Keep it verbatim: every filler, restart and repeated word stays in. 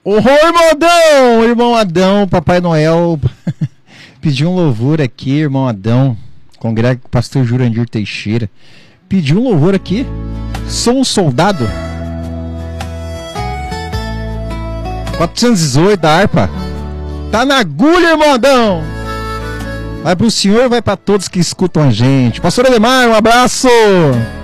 Ô, irmão Adão, irmão Adão, Papai Noel pediu um louvor aqui, irmão Adão, congrega com o pastor Jurandir Teixeira. Pediu um louvor aqui. Sou um soldado. quatrocentos e dezoito da harpa. Tá na agulha, irmão Adão. Vai pro senhor, vai pra todos que escutam a gente. Pastor Ademar, um abraço.